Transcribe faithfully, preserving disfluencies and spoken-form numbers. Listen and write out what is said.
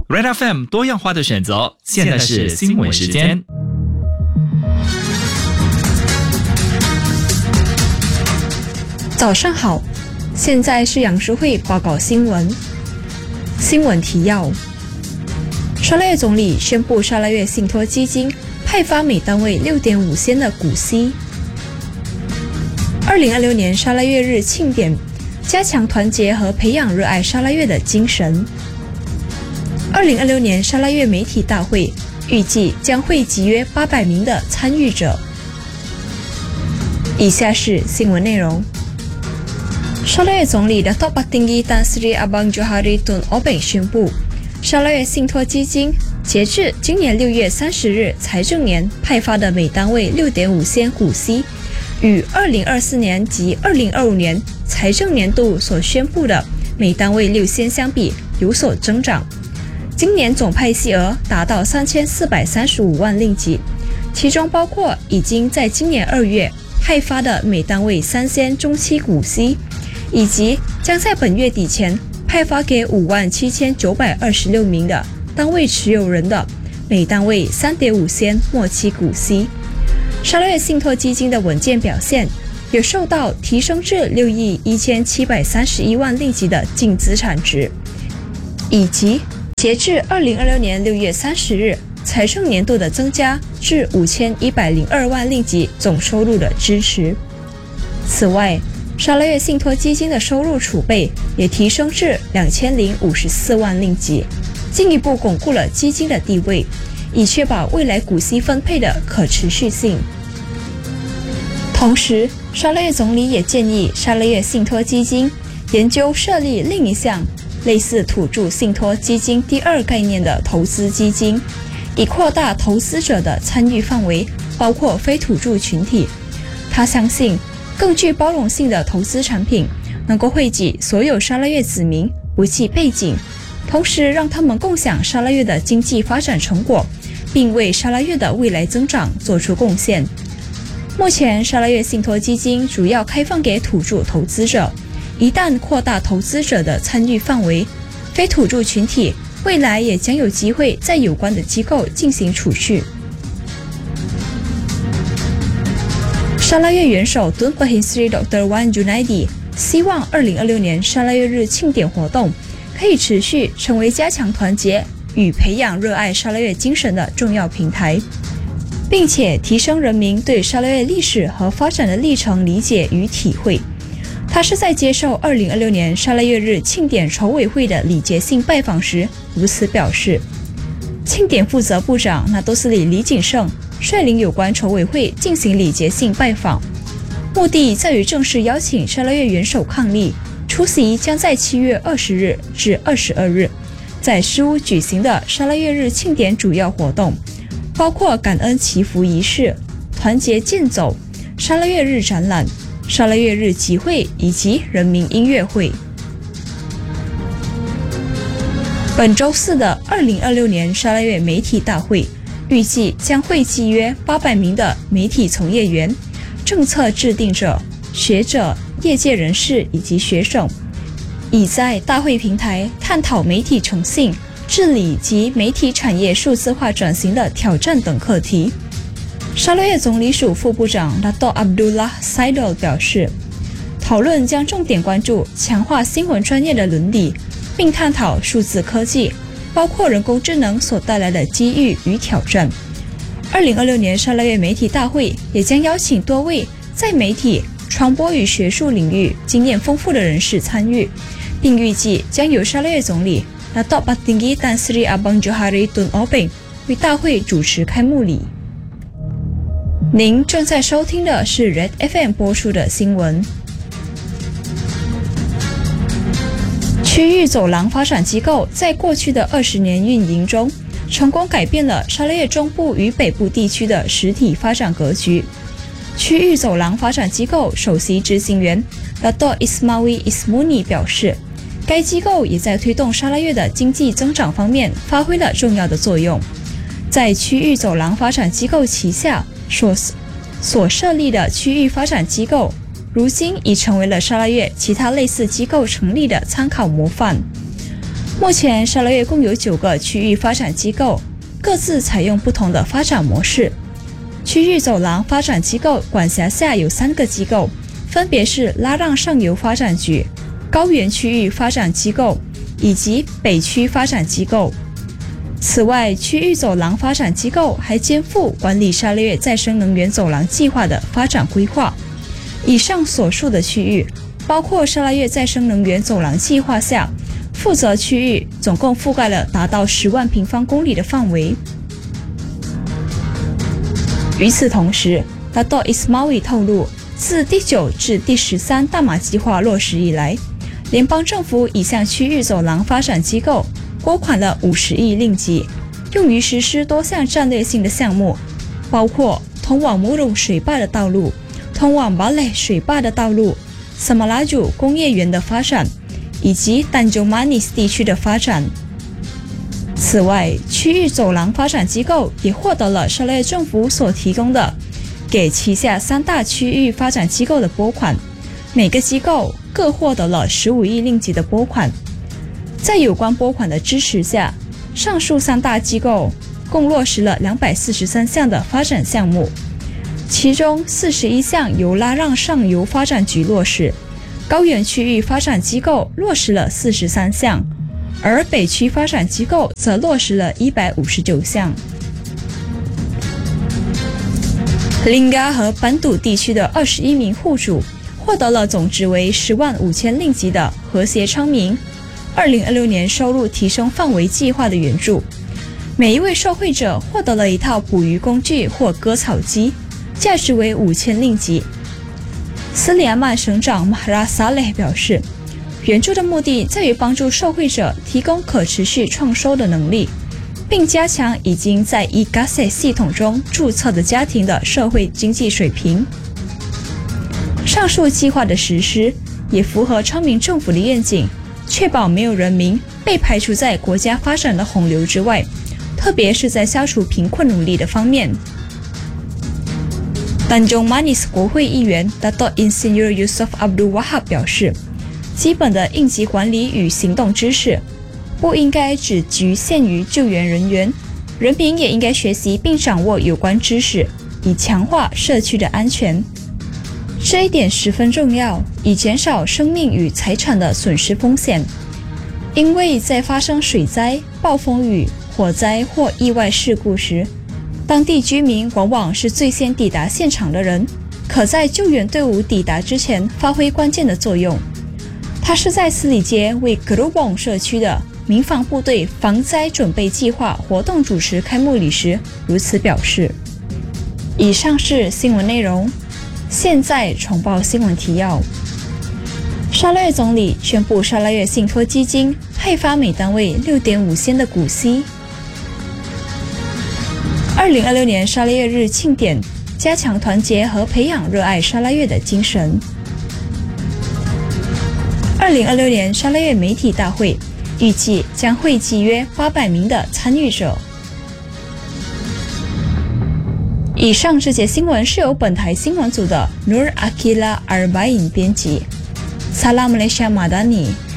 Red F M 多样化的选择，现在是新闻时间。 早上好，现在是杨淑慧报告新闻。新闻提要：沙拉越总理宣布沙拉越信托基金派发每单位 六点五仙的股息。二零二六年沙拉越日庆典，加强团结和培养热爱沙拉越的精神。二零二六年沙拉越媒体大会预计将会集约八百名的参与者。以下是新闻内容。沙拉越总理 Datuk Patinggi Tan Sri Abang Johari Tun Obeng 宣布，沙拉越信托基金截至今年六月三十日财政年派发的每单位 六点五仙股息，与二零二四年及二零二五年财政年度所宣布的每单位六仙相比有所增长。今年总派息额达到三千四百三十五万令吉，其中包括已经在今年二月派发的每单位三仙中期股息，以及将在本月底前派发给五万七千九百二十六名的单位持有人的每单位 三点五仙末期股息。沙拉越信托基金的稳健表现也受到提升至六亿一千七百三十一万令吉的净资产值，以及截至二零二六年六月三十日财政年度的增加至五千一百零二万令吉总收入的支持。此外，沙拉越信托基金的收入储备也提升至两千零五十四万令吉，进一步巩固了基金的地位，以确保未来股息分配的可持续性。同时，沙拉越总理也建议沙拉越信托基金研究设立另一项类似土著信托基金第二概念的投资基金，以扩大投资者的参与范围，包括非土著群体。他相信更具包容性的投资产品能够惠及所有沙拉越子民，不计背景，同时让他们共享沙拉越的经济发展成果，并为沙拉越的未来增长做出贡献。目前沙拉越信托基金主要开放给土著投资者，一旦扩大投资者的参与范围，非土著群体未来也将有机会在有关的机构进行储蓄。沙拉越元首 Tun Pehin Sri Doktor Wan Junaidi 希望二零二六年沙拉越日庆典活动可以持续成为加强团结与培养热爱沙拉越精神的重要平台，并且提升人民对沙拉越历史和发展的历程理解与体会。他是在接受二零二六年沙拉越日庆典筹委会的礼节性拜访时如此表示。庆典负责部长纳多斯里李景胜率领有关筹委会进行礼节性拜访，目的在于正式邀请沙拉越元首伉俪出席将在七月二十日至二十二日在诗屋举行的沙拉越日庆典主要活动，包括感恩祈福仪式、团结健走、沙拉越日展览、沙拉越日集会以及人民音乐会。本周四的二零二六年沙拉越媒体大会预计将会集约八百名的媒体从业员、政策制定者、学者、业界人士以及学生，以在大会平台探讨媒体诚信、治理及媒体产业数字化转型的挑战等课题。沙拉越总理署副部长 Datuk Abdullah Saidul 表示，讨论将重点关注强化新闻专业的伦理，并探讨数字科技包括人工智能所带来的机遇与挑战。二零二六年沙拉越媒体大会也将邀请多位在媒体、传播与学术领域经验丰富的人士参与，并预计将由沙拉越总理 Datuk Patinggi Tan Sri Abang Johari Tun Obeng 为大会主持开幕礼。您正在收听的是 Red F M 播出的新闻。区域走廊发展机构在过去的二十年运营中，成功改变了沙拉越中部与北部地区的实体发展格局。区域走廊发展机构首席执行员 Datuk Ismawi Ismuni 表示，该机构也在推动沙拉越的经济增长方面发挥了重要的作用。在区域走廊发展机构旗下所所设立的区域发展机构，如今已成为了沙拉越其他类似机构成立的参考模范。 目前沙拉越共有九个区域发展机构，各自采用不同的发展模式。区域走廊发展机构管辖下有三个机构，分别是拉让上游发展局、高原区域发展机构以及北区发展机构。此外，区域走廊发展机构还肩负管理沙拉越再生能源走廊计划的发展规划。以上所述的区域，包括沙拉越再生能源走廊计划下负责区域，总共覆盖了达到十万平方公里的范围。与此同时， Dato' Ismail 透露，自第九至第十三大马计划落实以来，联邦政府已向区域走廊发展机构拨款了五十亿令吉，用于实施多项战略性的项目，包括通往姆鲁水坝的道路、通往巴雷水坝的道路、萨马拉祖工业园的发展，以及丹州马尼斯地区的发展。此外，区域走廊发展机构也获得了沙拉越政府所提供的给旗下三大区域发展机构的拨款，每个机构各获得了十五亿令吉的拨款。在有关拨款的支持下，上述三大机构共落实了两百四十三项的发展项目，其中四十一项由拉让上游发展局落实，高原区域发展机构落实了四十三项，而北区发展机构则落实了一百五十九项。林嘎和班杜地区的二十一名户主获得了总值为十万五千令吉的和谐昌明二零二六年收入提升范围计划的援助，每一位受惠者获得了一套捕鱼工具或割草机，价值为五千令吉。斯里亚曼省长马拉萨雷表示，援助的目的在于帮助受惠者提供可持续创收的能力，并加强已经在 e G A S E 系统中注册的家庭的社会经济水平。上述计划的实施也符合昌明政府的愿景，确保没有人民被排除在国家发展的洪流之外，特别是在消除贫困努力的方面。丹中马尼斯国会议员 Dato' Insinyur Yusof Abdul Wahab 表示，基本的应急管理与行动知识不应该只局限于救援人员，人民也应该学习并掌握有关知识，以强化社区的安全。这一点十分重要，以减少生命与财产的损失风险。因为在发生水灾、暴风雨、火灾或意外事故时，当地居民往往是最先抵达现场的人，可在救援队伍抵达之前发挥关键的作用。他是在斯里街为格鲁旺社区的民防部队防灾准备计划活动主持开幕礼时如此表示。以上是新闻内容，现在重报新闻提要。沙拉越总理宣布沙拉越信托基金派发每单位 六点五仙的股息。二零二六年沙拉越日庆典，加强团结和培养热爱沙拉越的精神。二零二六年沙拉越媒体大会预计将汇集约八百名的参与者。以上这节新闻是由本台新闻组的 Nur Akila Arbain 编辑。Salam Malaysia Madani。